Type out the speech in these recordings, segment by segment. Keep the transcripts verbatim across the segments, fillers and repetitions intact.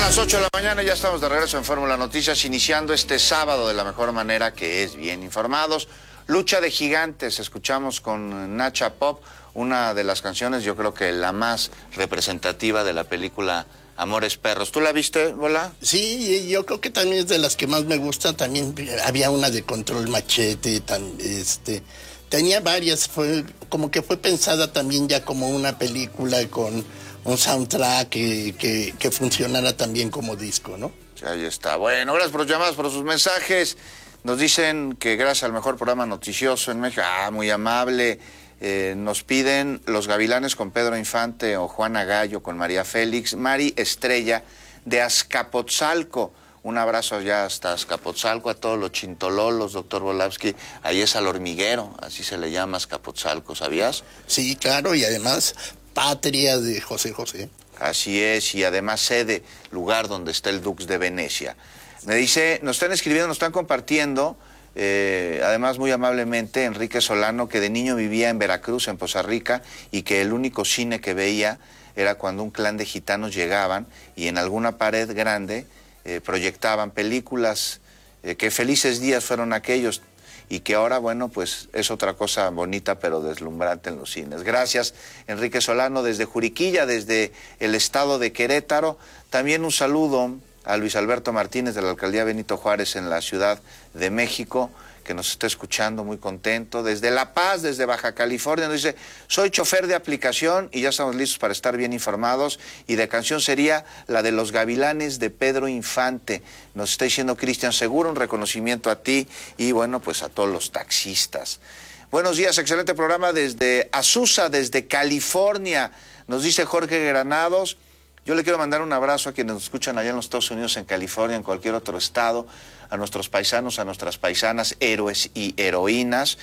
Las ocho de la mañana ya estamos de regreso en Fórmula Noticias, iniciando este sábado de la mejor manera, que es bien informados. Lucha de gigantes, escuchamos con Nacha Pop, una de las canciones, yo creo que la más representativa de la película Amores Perros. ¿Tú la viste, Bola? Sí, yo creo que también es de las que más me gusta. También había una de Control Machete, tan, este, tenía varias, fue como que fue pensada también ya como una película con un soundtrack que, que, que funcionara también como disco, ¿no? Sí, ahí está. Bueno, gracias por los llamados, por sus mensajes. Nos dicen que gracias al mejor programa noticioso en México, ah, muy amable. Eh, nos piden Los Gavilanes con Pedro Infante o Juana Gallo con María Félix. Mari Estrella de Azcapotzalco. Un abrazo allá hasta Azcapotzalco, a todos los chintololos, doctor Volavsky. Ahí es al hormiguero, así se le llama Azcapotzalco, ¿sabías? Sí, claro, y además patria de José José. Así es, y además sede, lugar donde está el Dux de Venecia. Me dice, nos están escribiendo, nos están compartiendo, eh, además muy amablemente, Enrique Solano, que de niño vivía en Veracruz, en Poza Rica, y que el único cine que veía era cuando un clan de gitanos llegaban y en alguna pared grande eh, proyectaban películas, eh, que felices días fueron aquellos, y que ahora, bueno, pues es otra cosa bonita pero deslumbrante en los cines. Gracias, Enrique Solano, desde Juriquilla, desde el estado de Querétaro. También un saludo a Luis Alberto Martínez de la Alcaldía Benito Juárez en la Ciudad de México, que nos está escuchando, muy contento. Desde La Paz, desde Baja California, nos dice, soy chofer de aplicación y ya estamos listos para estar bien informados. Y de canción sería la de Los Gavilanes de Pedro Infante. Nos está diciendo Cristian Seguro, un reconocimiento a ti y bueno, pues a todos los taxistas. Buenos días, excelente programa desde Azusa, desde California. Nos dice Jorge Granados. Yo le quiero mandar un abrazo a quienes nos escuchan allá en los Estados Unidos, en California, en cualquier otro estado, a nuestros paisanos, a nuestras paisanas, héroes y heroínas,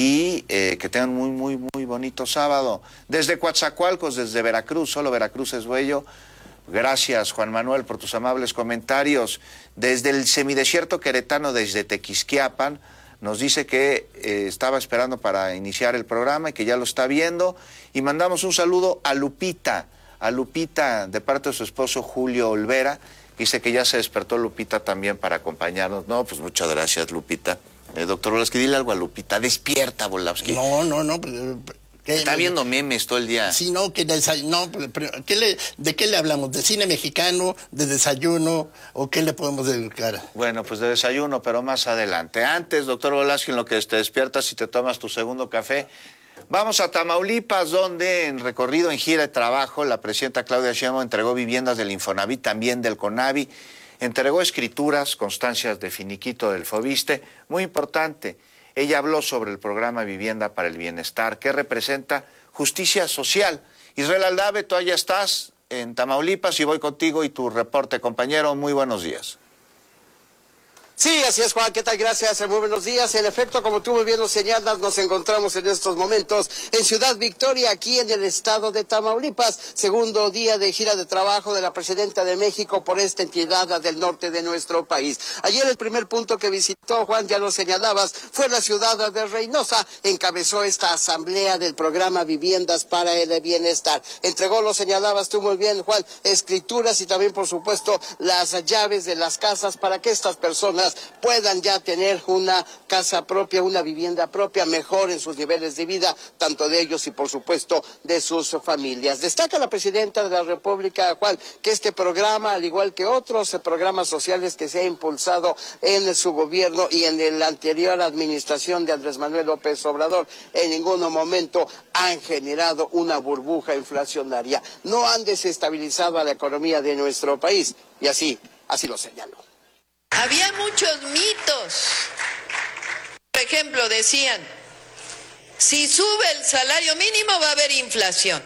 y eh, que tengan muy, muy, muy bonito sábado. Desde Coatzacoalcos, desde Veracruz, solo Veracruz es bello. Gracias, Juan Manuel, por tus amables comentarios. Desde el semidesierto queretano, desde Tequisquiapan, nos dice que eh, estaba esperando para iniciar el programa y que ya lo está viendo. Y mandamos un saludo a Lupita, a Lupita de parte de su esposo Julio Olvera. Dice que ya se despertó Lupita también para acompañarnos. No, pues muchas gracias, Lupita. Eh, doctor Volavsky, dile algo a Lupita. Despierta, Volavsky. No, no, no. ¿Qué? Está viendo memes todo el día. Sí, no, que no, ¿qué le, ¿de qué le hablamos? ¿De cine mexicano, de desayuno o qué le podemos dedicar? Bueno, pues de desayuno, pero más adelante. Antes, doctor Volavsky, en lo que te despiertas y te tomas tu segundo café, vamos a Tamaulipas, donde en recorrido en gira de trabajo, la presidenta Claudia Sheinbaum entregó viviendas del Infonavit, también del CONAVI, entregó escrituras, constancias de finiquito del FOBISTE, muy importante. Ella habló sobre el programa Vivienda para el Bienestar, que representa justicia social. Israel Aldave, tú allá estás en Tamaulipas y voy contigo y tu reporte, compañero. Muy buenos días. Sí, así es, Juan. ¿Qué tal? Gracias. Muy buenos días. En efecto, como tú muy bien lo señalas, nos encontramos en estos momentos en Ciudad Victoria, aquí en el estado de Tamaulipas. Segundo día de gira de trabajo de la presidenta de México por esta entidad del norte de nuestro país. Ayer el primer punto que visitó, Juan, ya lo señalabas, fue la ciudad de Reynosa. Encabezó esta asamblea del programa Viviendas para el Bienestar. Entregó, lo señalabas tú muy bien, Juan, escrituras y también, por supuesto, las llaves de las casas para que estas personas puedan ya tener una casa propia, una vivienda propia, mejoren sus niveles de vida, tanto de ellos y por supuesto de sus familias. Destaca la presidenta de la República, Juan, que este programa, al igual que otros programas sociales que se ha impulsado en su gobierno y en la anterior administración de Andrés Manuel López Obrador, en ningún momento han generado una burbuja inflacionaria, no han desestabilizado a la economía de nuestro país, y así, así lo señaló. Había muchos mitos. Por ejemplo, decían, si sube el salario mínimo va a haber inflación.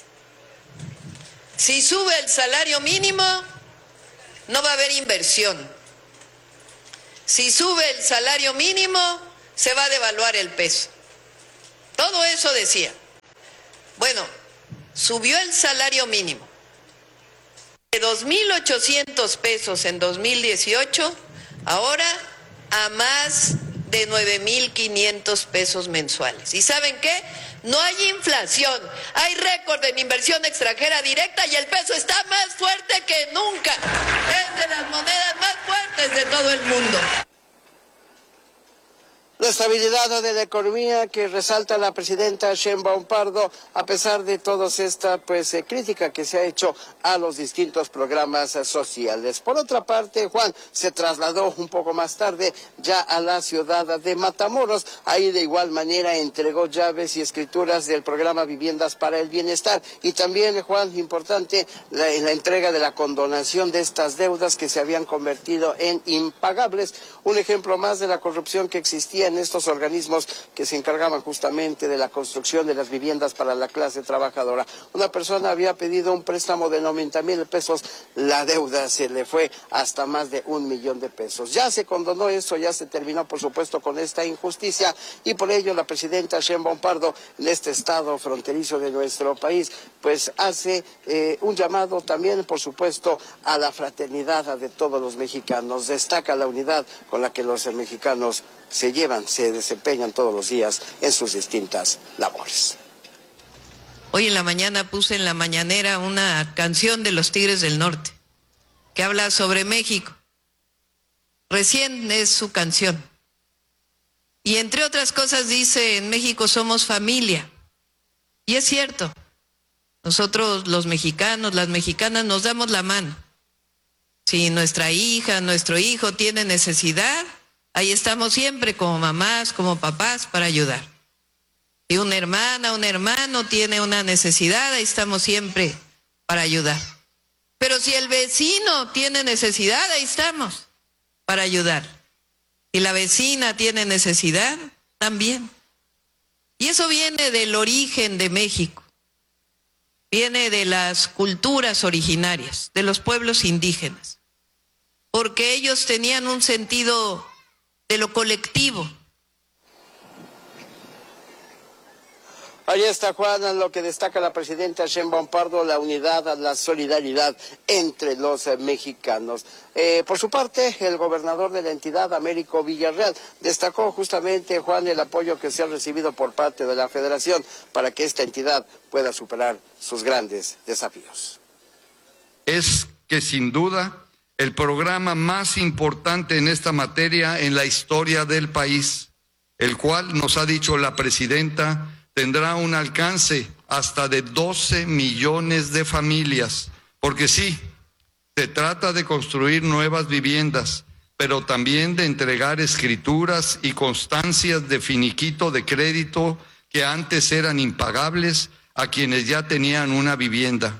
Si sube el salario mínimo no va a haber inversión. Si sube el salario mínimo se va a devaluar el peso. Todo eso decía. Bueno, subió el salario mínimo de dos mil ochocientos pesos en dos mil dieciocho, ahora a más de nueve mil quinientos pesos mensuales. ¿Y saben qué? No hay inflación, hay récord en inversión extranjera directa y el peso está más fuerte que nunca. Es de las monedas más fuertes de todo el mundo. La estabilidad de la economía que resalta la presidenta Sheinbaum Pardo, a pesar de toda esta pues eh, crítica que se ha hecho a los distintos programas eh, sociales. Por otra parte, Juan se trasladó un poco más tarde ya a la ciudad de Matamoros. Ahí de igual manera entregó llaves y escrituras del programa Viviendas para el Bienestar. Y también, Juan, importante, la, la entrega de la condonación de estas deudas que se habían convertido en impagables. Un ejemplo más de la corrupción que existía en estos organismos que se encargaban justamente de la construcción de las viviendas para la clase trabajadora. Una persona había pedido un préstamo de noventa mil pesos, la deuda se le fue hasta más de un millón de pesos. Ya se condonó eso, ya se terminó por supuesto con esta injusticia y por ello la presidenta Sheinbaum Pardo en este estado fronterizo de nuestro país pues hace eh, un llamado también por supuesto a la fraternidad de todos los mexicanos. Destaca la unidad con la que los mexicanos se llevan, se desempeñan todos los días en sus distintas labores. Hoy en la mañana puse en la mañanera una canción de los Tigres del Norte que habla sobre México. Recién es su canción. Y entre otras cosas dice, en México somos familia. Y es cierto, nosotros los mexicanos, las mexicanas nos damos la mano. Si nuestra hija, nuestro hijo tiene necesidad, ahí estamos siempre como mamás, como papás para ayudar. Si una hermana, un hermano tiene una necesidad, ahí estamos siempre para ayudar. Pero si el vecino tiene necesidad, ahí estamos para ayudar. Si la vecina tiene necesidad, también. Y eso viene del origen de México. Viene de las culturas originarias, de los pueblos indígenas. Porque ellos tenían un sentido de lo colectivo. Ahí está, Juan, lo que destaca la presidenta Sheinbaum Pardo, la unidad, la solidaridad entre los eh, mexicanos. Eh, por su parte, el gobernador de la entidad, Américo Villarreal, destacó justamente, Juan, el apoyo que se ha recibido por parte de la Federación para que esta entidad pueda superar sus grandes desafíos. Es que sin duda el programa más importante en esta materia en la historia del país, el cual, nos ha dicho la presidenta, tendrá un alcance hasta de doce millones de familias, porque sí, se trata de construir nuevas viviendas, pero también de entregar escrituras y constancias de finiquito de crédito que antes eran impagables a quienes ya tenían una vivienda.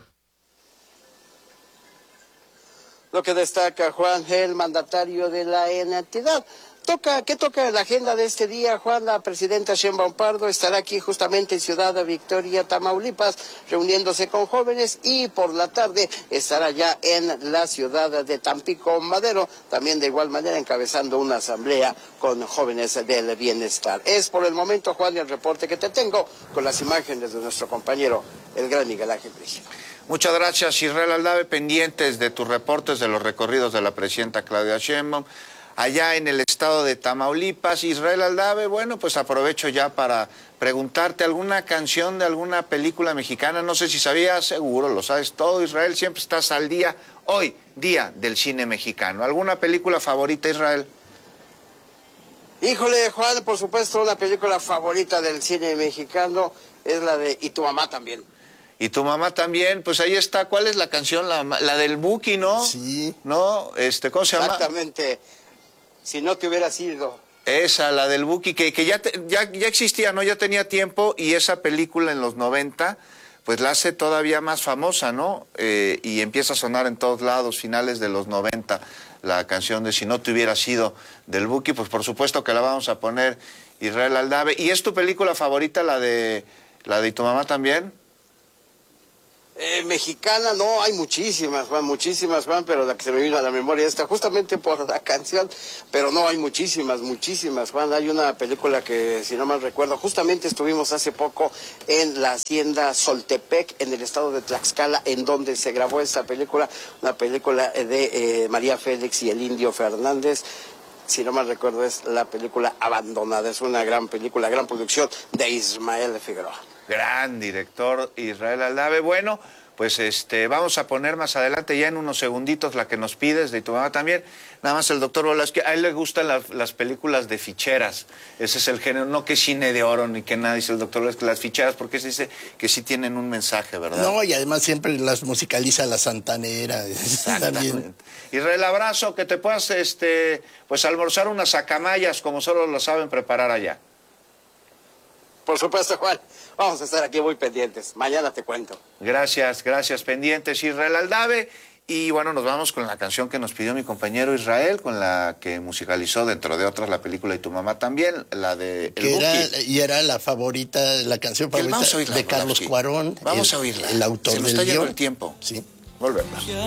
Lo que destaca Juan, el mandatario de la entidad. Toca, ¿qué toca la agenda de este día, Juan? La presidenta Sheinbaum Pardo estará aquí justamente en Ciudad Victoria, Tamaulipas, reuniéndose con jóvenes y por la tarde estará ya en la ciudad de Tampico Madero, también de igual manera encabezando una asamblea con jóvenes del bienestar. Es por el momento, Juan, el reporte que te tengo con las imágenes de nuestro compañero, el gran Miguel Ángel Brígido. Muchas gracias, Israel Aldave, pendientes de tus reportes de los recorridos de la presidenta Claudia Sheinbaum. Allá en el estado de Tamaulipas, Israel Aldave, bueno, pues aprovecho ya para preguntarte alguna canción de alguna película mexicana, no sé si sabías, seguro lo sabes todo, Israel, siempre estás al día, hoy, día del cine mexicano. ¿Alguna película favorita, Israel? Híjole, Juan, por supuesto, una película favorita del cine mexicano es la de Y tu mamá también. Y tu mamá también, pues ahí está, ¿cuál es la canción? La, la del Buki, ¿no? Sí. ¿No? Este, ¿cómo se llama? Exactamente. Si no te hubiera sido. Esa, la del Buki, que, que ya, te, ya, ya existía, ¿no? Ya tenía tiempo y esa película en los noventa, pues la hace todavía más famosa, ¿no? Eh, y empieza a sonar en todos lados, finales de los noventa, la canción de Si no te hubiera sido del Buki, pues por supuesto que la vamos a poner, Israel Aldave. ¿Y es tu película favorita, la de, la de Y tu mamá también? Eh, mexicana, no, hay muchísimas, Juan, muchísimas, Juan, pero la que se me vino a la memoria está justamente por la canción, pero no, hay muchísimas, muchísimas, Juan. Hay una película que, si no mal recuerdo, justamente estuvimos hace poco en la hacienda Soltepec, en el estado de Tlaxcala, en donde se grabó esta película, una película de eh, María Félix y el Indio Fernández. Si no mal recuerdo, es la película Abandonada, es una gran película, gran producción de Ismael Figueroa. Gran director Israel Aldave. Bueno, pues este, vamos a poner más adelante ya en unos segunditos la que nos pides de tu mamá también. Nada más el doctor Volosky, a él le gustan la, las películas de ficheras. Ese es el género, no que cine de oro ni que nada, dice el doctor Volosky, las ficheras, porque se dice que sí tienen un mensaje, ¿verdad? No, y además siempre las musicaliza la Santanera. También. Israel, abrazo, que te puedas este, pues almorzar unas acamayas como solo lo saben preparar allá. Por supuesto, Juan. Vamos a estar aquí muy pendientes. Mañana te cuento. Gracias, gracias, pendientes, Israel Aldave. Y bueno, nos vamos con la canción que nos pidió mi compañero Israel, con la que musicalizó, dentro de otras, la película Y tu mamá también, la de El que era, Buki. y era la favorita, la canción favorita Vamos a oírla, de Carlos Volosky. Cuarón. Vamos el, a oírla. El autor Se nos del está yendo guión. el tiempo. Sí. Volvemos.